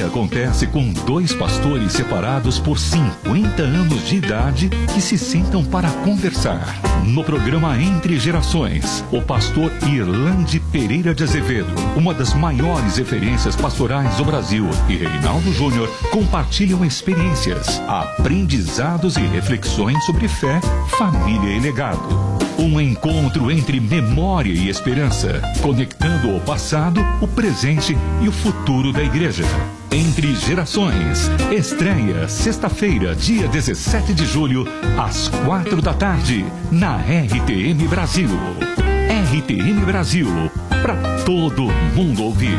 acontece com dois pastores separados por 50 anos de idade que se sentam para conversar. No programa Entre Gerações, o pastor Irlande Pereira de Azevedo, uma das maiores referências pastorais do Brasil, e Reinaldo Júnior compartilham experiências, aprendizados e reflexões sobre fé, família e legado. Um encontro entre memória e esperança, conectando o passado, o presente e o futuro da igreja. Entre Gerações, estreia sexta-feira, dia 17 de julho, às 4 da tarde, na RTM Brasil. RTM Brasil, para todo mundo ouvir.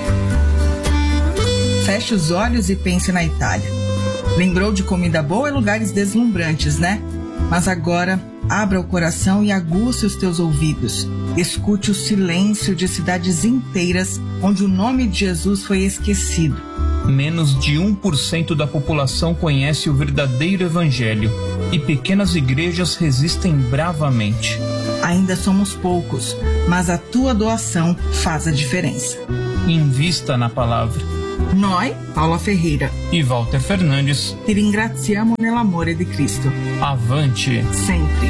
Feche os olhos e pense na Itália. Lembrou de comida boa e lugares deslumbrantes, né? Mas agora, abra o coração e aguce os teus ouvidos. Escute o silêncio de cidades inteiras onde o nome de Jesus foi esquecido. Menos de 1% da população conhece o verdadeiro evangelho e pequenas igrejas resistem bravamente. Ainda somos poucos, mas a tua doação faz a diferença. Invista na palavra. Noi, Paula Ferreira e Walter Fernandes, ti ringraziamo nell'amore di Cristo. Avante! Sempre!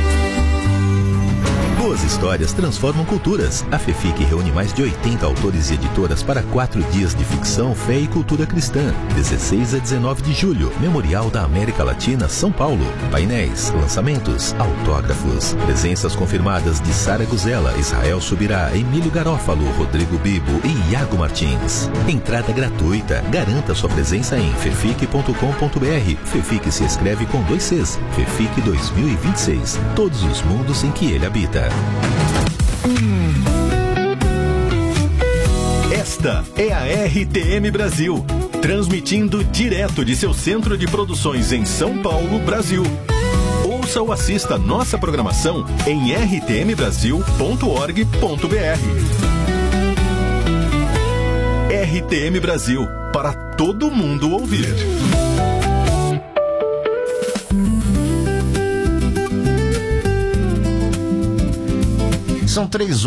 Boas histórias transformam culturas. A FEFIC reúne mais de 80 autores e editoras para 4 dias de ficção, fé e cultura cristã. 16 a 19 de julho, Memorial da América Latina, São Paulo. Painéis, lançamentos, autógrafos. Presenças confirmadas de Sara Guzella, Israel Subirá, Emílio Garófalo, Rodrigo Bibo e Iago Martins. Entrada gratuita. Garanta sua presença em fefic.com.br. FEFIC se escreve com 2 Cs. FEFIC 2026. Todos os mundos em que ele habita. Esta é a RTM Brasil, transmitindo direto de seu centro de produções em São Paulo, Brasil. Ouça ou assista nossa programação em rtmbrasil.org.br. RTM Brasil, para todo mundo ouvir. São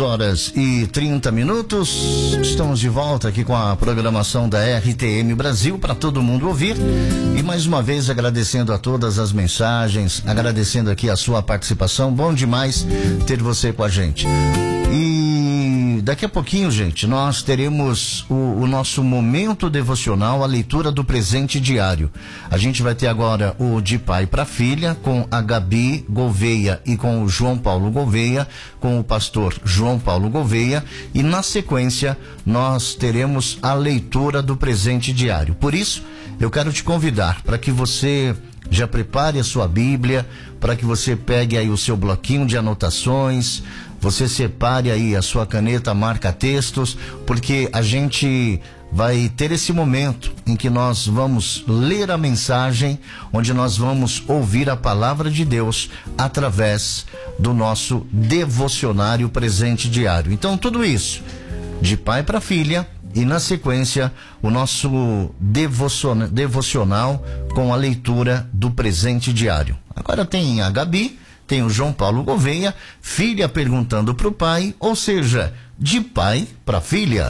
3h30. Estamos de volta aqui com a programação da RTM Brasil para todo mundo ouvir. E mais uma vez agradecendo a todas as mensagens, agradecendo aqui a sua participação. Bom demais ter você com a gente. E daqui a pouquinho, gente, nós teremos o nosso momento devocional, a leitura do presente diário. A gente vai ter agora o De Pai para Filha, com a Gabi Gouveia e com o João Paulo Gouveia, com o pastor João Paulo Gouveia, e na sequência nós teremos a leitura do presente diário. Por isso, eu quero te convidar para que você já prepare a sua Bíblia, para que você pegue aí o seu bloquinho de anotações, você separe aí a sua caneta marca-textos, porque a gente vai ter esse momento em que nós vamos ler a mensagem, onde nós vamos ouvir a palavra de Deus através do nosso devocionário presente diário. Então, tudo isso, de pai para filha, e na sequência, o nosso devocional com a leitura do presente diário. Agora tem a Gabi, tem o João Paulo Gouveia, filha perguntando para o pai, ou seja, de pai para filha.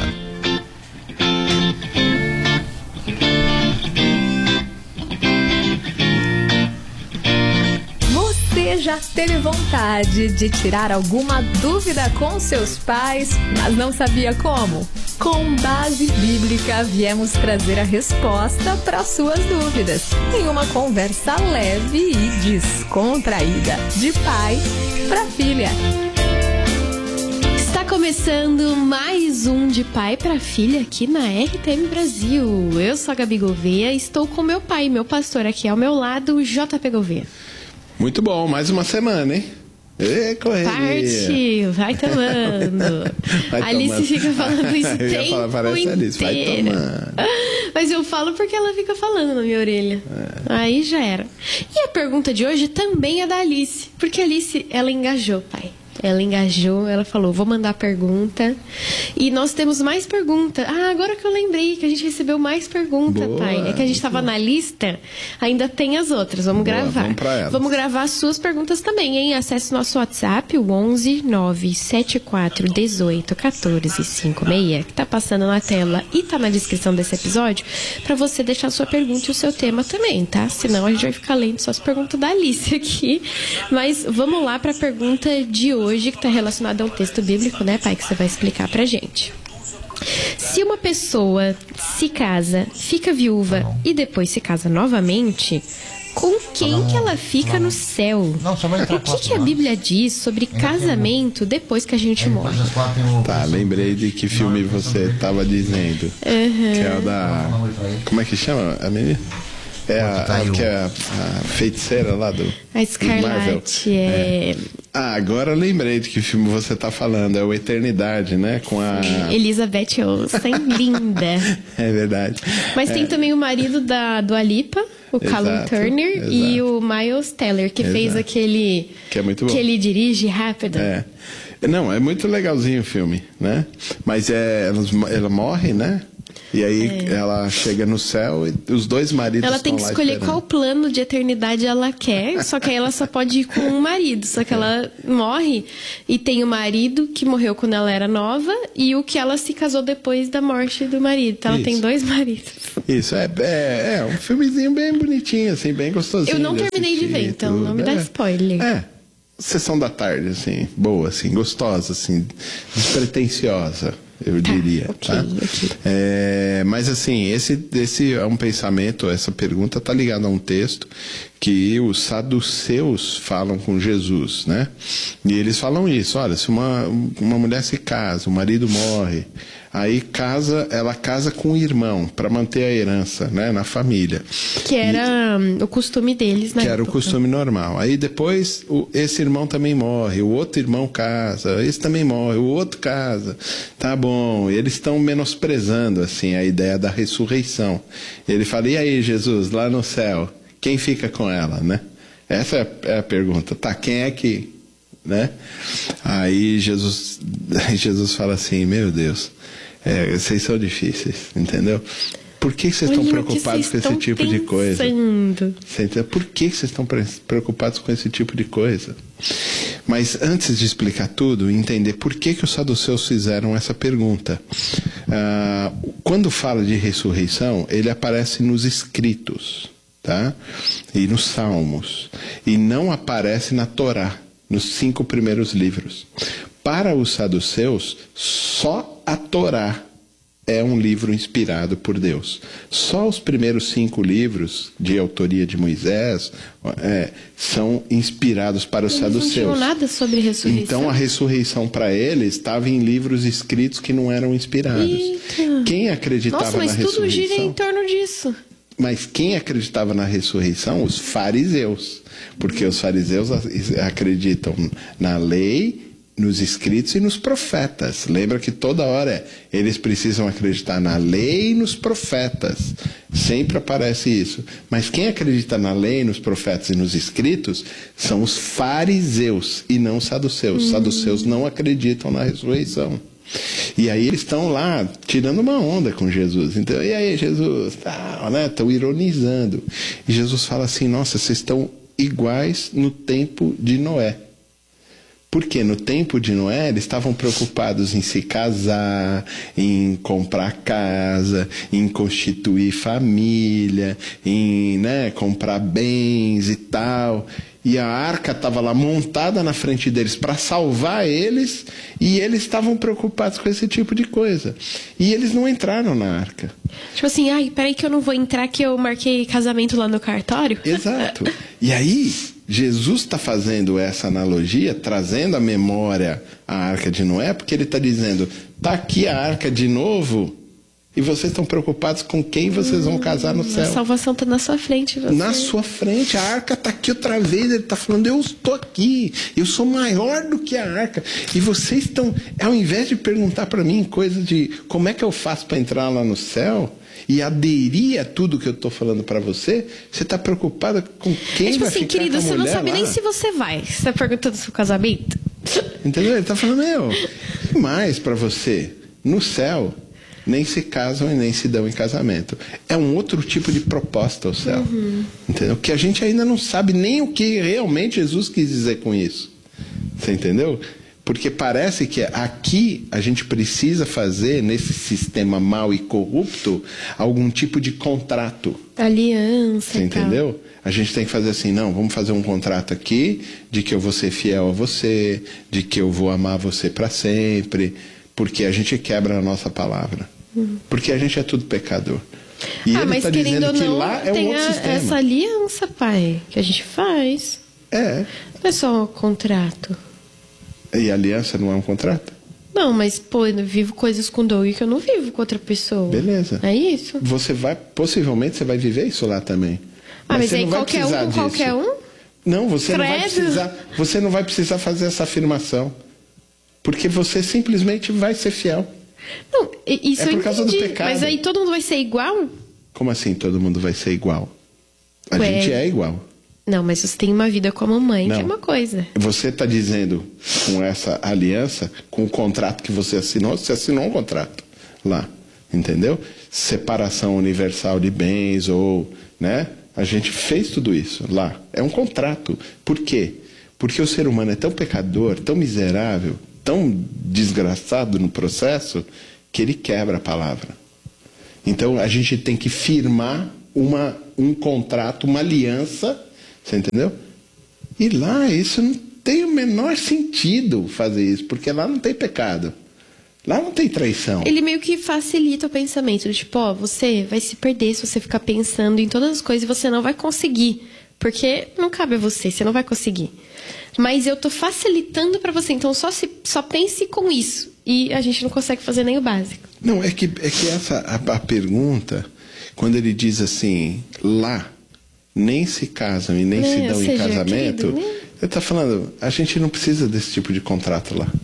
Você já teve vontade de tirar alguma dúvida com seus pais, mas não sabia como? Com Base Bíblica, viemos trazer a resposta para suas dúvidas, em uma conversa leve e descontraída, de pai para filha. Está começando mais um De Pai para Filha aqui na RTM Brasil. Eu sou a Gabi Gouveia e estou com meu pai, meu pastor aqui ao meu lado, o JP Gouveia. Muito bom, mais uma semana, hein? Correria. Partiu, vai tomando. A Alice fica falando isso o tempo inteiro. Vai tomando. Mas eu falo porque ela fica falando na minha orelha. Aí já era. E a pergunta de hoje também é da Alice, porque a Alice, ela engajou, pai. Ela engajou, ela falou, vou mandar pergunta. E nós temos mais pergunta. Agora que eu lembrei que a gente recebeu mais pergunta, pai. É que a gente estava na lista, ainda tem as outras. Vamos gravar. Vamos pra elas. Vamos gravar as suas perguntas também, hein? Acesse nosso WhatsApp, o 11 974 18 14 56, que tá passando na tela e tá na descrição desse episódio, para você deixar sua pergunta e o seu tema também, tá? Senão a gente vai ficar lendo só as perguntas da Alice aqui. Mas vamos lá para a pergunta de hoje, que está relacionada ao texto bíblico, né, pai? Que você vai explicar pra gente. Se uma pessoa se casa, fica viúva e depois se casa novamente, com quem que ela fica no céu? O que a Bíblia diz sobre casamento depois que a gente morre? Tá, lembrei de que filme você estava dizendo. Que é o da... Como é que chama a menina? Que é a feiticeira lá do a Scarlett, agora eu lembrei de que filme você tá falando. É o Eternidade, né? Com a Elizabeth Olsen, linda. É verdade. Mas tem também o marido da Dua Lipa, o Callum Turner, e o Miles Teller, que fez aquele... Que é muito bom. Que ele dirige rápido. Não, é muito legalzinho o filme, né? Mas ela morre, né? E aí ela chega no céu e os dois maridos ela tem que escolher esperando. Qual plano de eternidade ela quer, só que aí ela só pode ir com um marido. Só que ela morre e tem o marido que morreu quando ela era nova e o que ela se casou depois da morte do marido. Então ela tem dois maridos. Isso, é um filmezinho bem bonitinho, assim, bem gostosinho. Eu não terminei de ver, então não me dá spoiler. Sessão da tarde, assim, boa, assim, gostosa, assim, despretensiosa. Eu diria, tá? Mas assim, esse é um pensamento, essa pergunta está ligada a um texto que os saduceus falam com Jesus, né? E eles falam isso, olha, se uma mulher se casa, o marido morre, aí ela casa com o irmão para manter a herança, né, na família. Que era o costume deles, né? Que era o costume normal. Aí depois esse irmão também morre, o outro irmão casa, esse também morre, o outro casa. Tá bom, eles estão menosprezando assim a ideia da ressurreição. Ele fala, e aí Jesus, lá no céu, quem fica com ela, né? Essa é a pergunta. Tá, quem é que... né? Aí Jesus fala assim, meu Deus, vocês são difíceis, entendeu? Por que vocês estão preocupados com esse tipo de coisa? Por que vocês estão preocupados com esse tipo de coisa? Mas antes de explicar tudo, entender por que os saduceus fizeram essa pergunta. Quando fala de ressurreição, ele aparece nos escritos, tá? E nos salmos. E não aparece na Torá, nos 5 primeiros livros. Para os saduceus, só a Torá é um livro inspirado por Deus. Só os primeiros 5 livros de autoria de Moisés são inspirados para os saduceus. Não tinham nada sobre ressurreição. Então a ressurreição para eles estava em livros escritos que não eram inspirados. Eita. Quem acreditava na ressurreição? Nossa, mas tudo gira em torno disso. Mas quem acreditava na ressurreição? Os fariseus. Porque os fariseus acreditam na lei, nos escritos e nos profetas. Lembra que toda hora eles precisam acreditar na lei e nos profetas. Sempre aparece isso. Mas quem acredita na lei, nos profetas e nos escritos são os fariseus e não os saduceus. Os saduceus não acreditam na ressurreição. E aí eles estão lá tirando uma onda com Jesus. Então, e aí, Jesus? Né? Estão ironizando. E Jesus fala assim, nossa, vocês estão iguais no tempo de Noé. Porque no tempo de Noé eles estavam preocupados em se casar, em comprar casa, em constituir família, em comprar bens e tal. E a arca estava lá montada na frente deles para salvar eles, e eles estavam preocupados com esse tipo de coisa. E eles não entraram na arca. Tipo assim, peraí que eu não vou entrar que eu marquei casamento lá no cartório. Exato. E aí, Jesus está fazendo essa analogia, trazendo à memória a arca de Noé, porque ele está dizendo, tá aqui a arca de novo... E vocês estão preocupados com quem vocês vão casar no céu. A salvação está na sua frente. Na sua frente. A arca está aqui outra vez. Ele está falando, eu estou aqui. Eu sou maior do que a arca. E vocês estão... Ao invés de perguntar para mim coisas de como é que eu faço para entrar lá no céu e aderir a tudo que eu estou falando para você, você está preocupada com quem vai ficar com a mulher lá. Querido, você não sabe nem se você vai. Você está perguntando do seu casamento? Entendeu? Ele está falando, mais para você, no céu, nem se casam e nem se dão em casamento. É um outro tipo de proposta ao céu. Entendeu? Que a gente ainda não sabe nem o que realmente Jesus quis dizer com isso. Você entendeu? Porque parece que aqui a gente precisa fazer, nesse sistema mau e corrupto, algum tipo de contrato. Aliança. Você entendeu? A gente tem que fazer assim, não, vamos fazer um contrato aqui de que eu vou ser fiel a você, de que eu vou amar você para sempre, porque a gente quebra a nossa palavra. Porque a gente é tudo pecador. E ele está dizendo que lá é um outro sistema. Essa aliança, pai, que a gente faz. Não é só um contrato. E aliança não é um contrato? Não, mas, eu vivo coisas com Doug que eu não vivo com outra pessoa. Beleza. É isso? Possivelmente você vai viver isso lá também. Mas aí qualquer um com qualquer um? Não, você não vai precisar fazer essa afirmação. Porque você simplesmente vai ser fiel. Não, isso é por causa do pecado. Mas aí todo mundo vai ser igual? Como assim todo mundo vai ser igual? A gente é igual. Não, mas você tem uma vida com a mamãe, que é uma coisa. Você está dizendo, com essa aliança, com o contrato que você assinou um contrato lá, entendeu? Separação universal de bens ou, né? A gente fez tudo isso lá. É um contrato. Por quê? Porque o ser humano é tão pecador, tão miserável, tão desgraçado no processo, que ele quebra a palavra. Então, a gente tem que firmar um contrato, uma aliança. Você entendeu? E lá isso não tem o menor sentido fazer isso, porque lá não tem pecado. Lá não tem traição. Ele meio que facilita o pensamento. Tipo, você vai se perder se você ficar pensando em todas as coisas e você não vai conseguir. Porque não cabe a você não vai conseguir. Mas eu tô facilitando para você, então só pense com isso. E a gente não consegue fazer nem o básico. Não, é que essa a pergunta, quando ele diz assim, lá nem se casam e nem se dão em casamento, ele está falando, a gente não precisa desse tipo de contrato lá.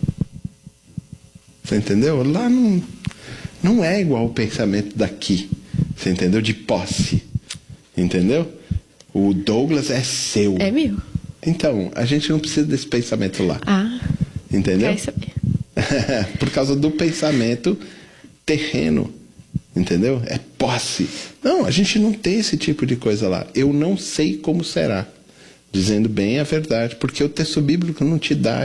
Você entendeu? Lá não é igual o pensamento daqui. Você entendeu? De posse. Entendeu? O Douglas é seu. É meu. Então, a gente não precisa desse pensamento lá. Entendeu? Quer saber. Por causa do pensamento terreno. Entendeu? É posse. Não, a gente não tem esse tipo de coisa lá. Eu não sei como será. Dizendo bem a verdade. Porque o texto bíblico não te dá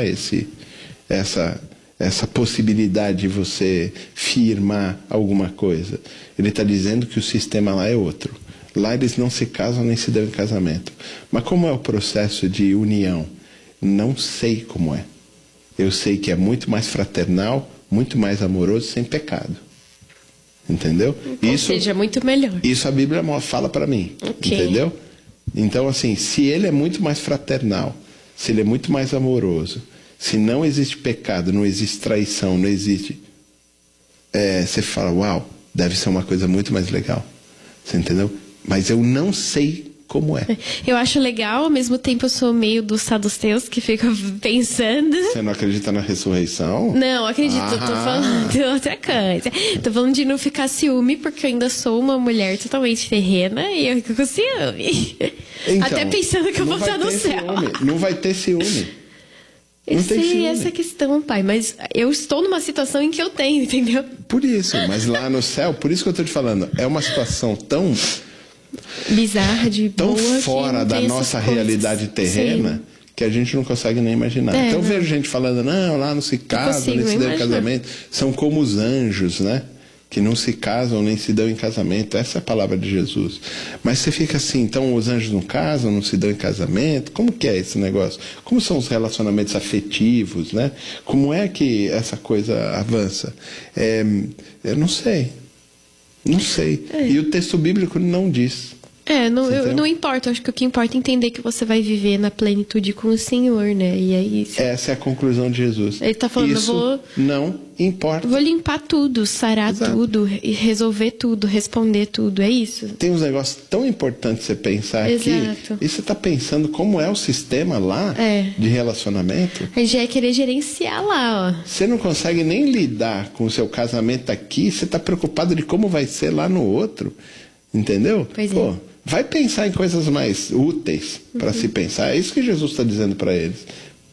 essa possibilidade de você firmar alguma coisa. Ele está dizendo que o sistema lá é outro. Lá eles não se casam nem se dão em casamento. Mas como é o processo de união? Não sei como é. Eu sei que é muito mais fraternal, muito mais amoroso, sem pecado. Entendeu? Ou seja, muito melhor. Isso a Bíblia fala para mim. Okay. Entendeu? Então, assim, se ele é muito mais fraternal, se ele é muito mais amoroso, se não existe pecado, não existe traição, não existe... você fala, uau, deve ser uma coisa muito mais legal. Você entendeu? Mas eu não sei como é. Eu acho legal, ao mesmo tempo eu sou meio dos saduceus que ficam pensando. Você não acredita na ressurreição? Não, acredito. Tô falando de outra coisa. Tô falando de não ficar ciúme, porque eu ainda sou uma mulher totalmente terrena e eu fico com ciúme. Então, até pensando que eu vou estar no céu. Não vai ter ciúme. Não tem ciúme. Essa questão, pai. Mas eu estou numa situação em que eu tenho, entendeu? Por isso. Mas lá no céu, por isso que eu tô te falando, é uma situação tão... bizarra, tão fora da nossa realidade terrena. Sim. Que a gente não consegue nem imaginar. Então eu vejo gente falando, não, lá não se casam, nem se dão em casamento. São como os anjos, né? Que não se casam nem se dão em casamento. Essa é a palavra de Jesus. Mas você fica assim, então os anjos não casam, não se dão em casamento? Como que é esse negócio? Como são os relacionamentos afetivos, né? Como é que essa coisa avança? Eu não sei. Não sei. E o texto bíblico não diz. Não importa. Acho que o que importa é entender que você vai viver na plenitude com o Senhor, né? E aí... Essa é a conclusão de Jesus. Ele tá falando, isso não importa. Vou limpar tudo, sarar tudo, e resolver tudo, responder tudo. É isso. Tem uns negócios tão importantes você pensar aqui. E você tá pensando como é o sistema lá de relacionamento. A gente já é querer gerenciar lá, ó. Você não consegue nem lidar com o seu casamento aqui, você tá preocupado de como vai ser lá no outro. Entendeu? Pois vai pensar em coisas mais úteis para se pensar. É isso que Jesus está dizendo para eles.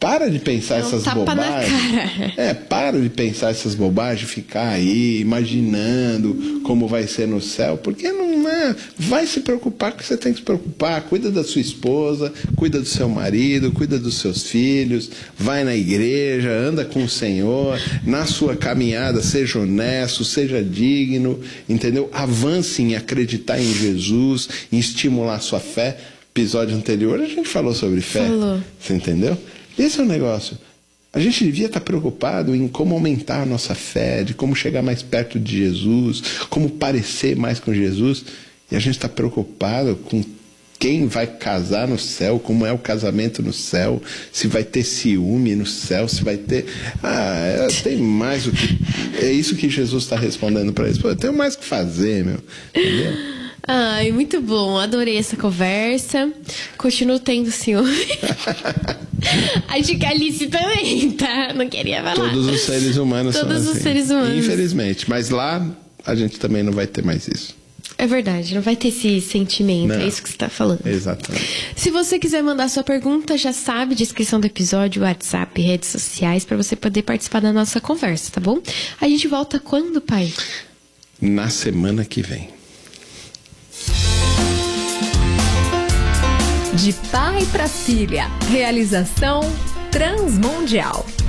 para de pensar essas bobagens. Para de pensar essas bobagens, ficar aí imaginando como vai ser no céu, porque não é. Vai se preocupar com o que você tem que se preocupar. Cuida da sua esposa, cuida do seu marido, cuida dos seus filhos, vai na igreja, anda com o Senhor, na sua caminhada, seja honesto, seja digno, entendeu? Avance em acreditar em Jesus, em estimular a sua fé. Episódio anterior a gente falou sobre fé. Você entendeu? Esse é o negócio. A gente devia estar preocupado em como aumentar a nossa fé, de como chegar mais perto de Jesus, como parecer mais com Jesus. E a gente está preocupado com quem vai casar no céu, como é o casamento no céu, se vai ter ciúme no céu, se vai ter... tem mais o que... É isso que Jesus está respondendo para eles. Pô, eu tenho mais o que fazer, meu. Entendeu? Ai, muito bom. Adorei essa conversa. Continuo tendo ciúme. Acho que a Alice também, tá? Não queria falar. Todos os seres humanos são assim. Todos os seres humanos. Infelizmente. Mas lá, a gente também não vai ter mais isso. É verdade, não vai ter esse sentimento, não. É isso que você está falando. Exatamente. Se você quiser mandar sua pergunta, já sabe, descrição do episódio, WhatsApp, redes sociais, para você poder participar da nossa conversa, tá bom? A gente volta quando, pai? Na semana que vem. De pai para filha, realização Transmundial.